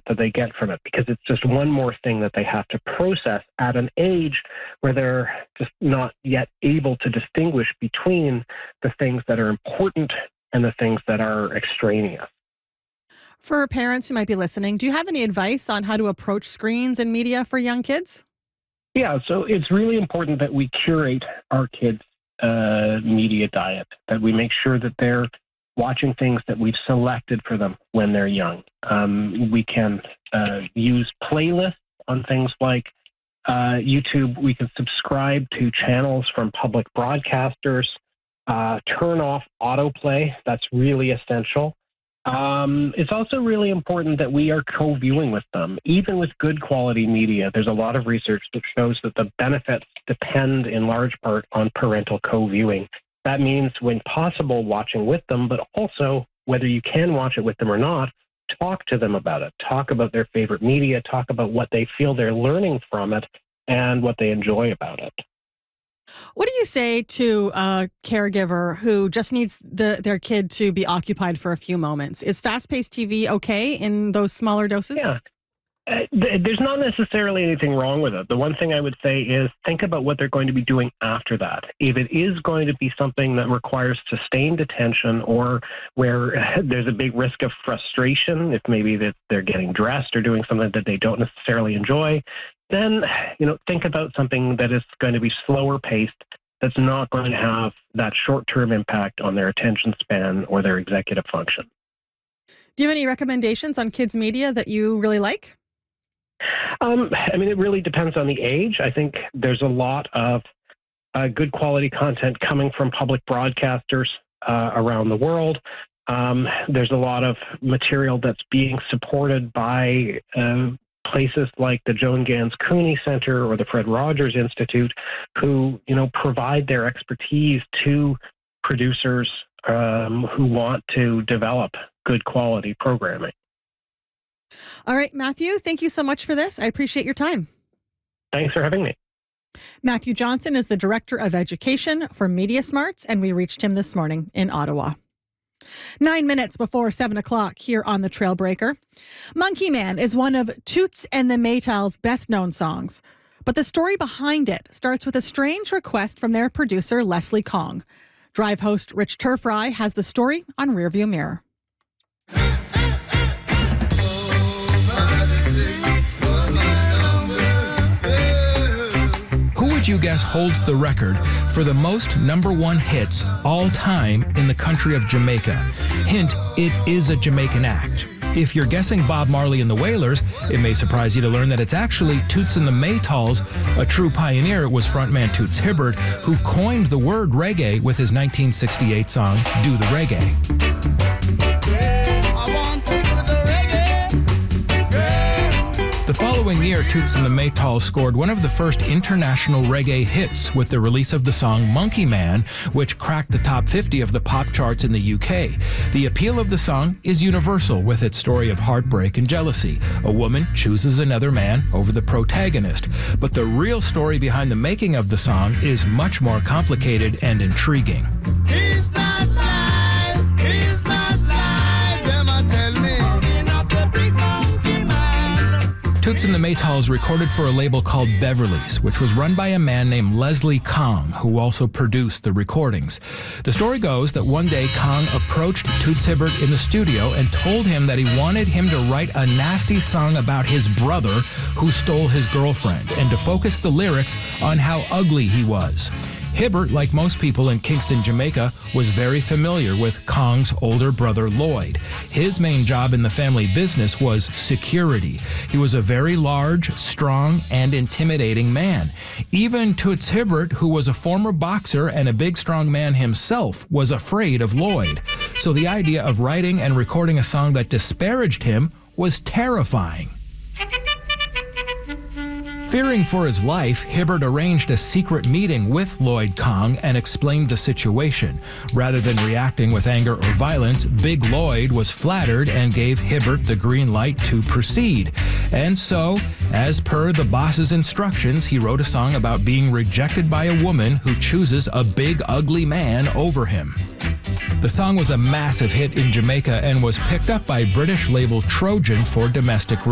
that they get from it, because it's just one more thing that they have to process at an age where they're just not yet able to distinguish between the things that are important and the things that are extraneous. For parents who might be listening, do you have any advice on how to approach screens and media for young kids? Yeah, so it's really important that we curate our kids' media diet, that we make sure that they're watching things that we've selected for them when they're young. We can use playlists on things like YouTube. We can subscribe to channels from public broadcasters, turn off autoplay. That's really essential. It's also really important that we are co-viewing with them. Even with good quality media, there's a lot of research that shows that the benefits depend in large part on parental co-viewing. That means, when possible, watching with them, but also, whether you can watch it with them or not, talk to them about it. Talk about their favorite media, talk about what they feel they're learning from it, and what they enjoy about it. What do you say to a caregiver who just needs their kid to be occupied for a few moments? Is fast-paced TV okay in those smaller doses? Yeah. There's not necessarily anything wrong with it. The one thing I would say is think about what they're going to be doing after that. If it is going to be something that requires sustained attention, or where there's a big risk of frustration, if maybe that they're getting dressed or doing something that they don't necessarily enjoy, then think about something that is going to be slower paced, that's not going to have that short-term impact on their attention span or their executive function. Do you have any recommendations on kids' media that you really like? It really depends on the age. I think there's a lot of good quality content coming from public broadcasters around the world. There's a lot of material that's being supported by places like the Joan Gans Cooney Center or the Fred Rogers Institute, who provide their expertise to producers who want to develop good quality programming. All right, Matthew, thank you so much for this. I appreciate your time. Thanks for having me. Matthew Johnson is the Director of Education for Media Smarts, and we reached him this morning in Ottawa. 9 minutes before 7 o'clock here on The Trailbreaker. Monkey Man is one of Toots and the Maytals' best-known songs. But the story behind it starts with a strange request from their producer, Leslie Kong. Drive host Rich Turfry has the story on Rearview Mirror. Who would you guess holds the record for the most number one hits all time in the country of Jamaica? Hint, it is a Jamaican act. If you're guessing Bob Marley and the Wailers, it may surprise you to learn that it's actually Toots and the Maytals. A true pioneer was frontman Toots Hibbert, who coined the word reggae with his 1968 song, Do the Reggae. The following year, Toots and the Maytals scored one of the first international reggae hits with the release of the song Monkey Man, which cracked the top 50 of the pop charts in the UK. The appeal of the song is universal, with its story of heartbreak and jealousy. A woman chooses another man over the protagonist. But the real story behind the making of the song is much more complicated and intriguing. He's not live, he's not live, them a tell me. Toots and the Maytals recorded for a label called Beverly's, which was run by a man named Leslie Kong, who also produced the recordings. The story goes that one day Kong approached Toots Hibbert in the studio and told him that he wanted him to write a nasty song about his brother who stole his girlfriend, and to focus the lyrics on how ugly he was. Hibbert, like most people in Kingston, Jamaica, was very familiar with Kong's older brother Lloyd. His main job in the family business was security. He was a very large, strong, and intimidating man. Even Toots Hibbert, who was a former boxer and a big, strong man himself, was afraid of Lloyd. So the idea of writing and recording a song that disparaged him was terrifying. Fearing for his life, Hibbert arranged a secret meeting with Lloyd Kong and explained the situation. Rather than reacting with anger or violence, Big Lloyd was flattered and gave Hibbert the green light to proceed. And so, as per the boss's instructions, he wrote a song about being rejected by a woman who chooses a big, ugly man over him. The song was a massive hit in Jamaica and was picked up by British label Trojan for domestic release.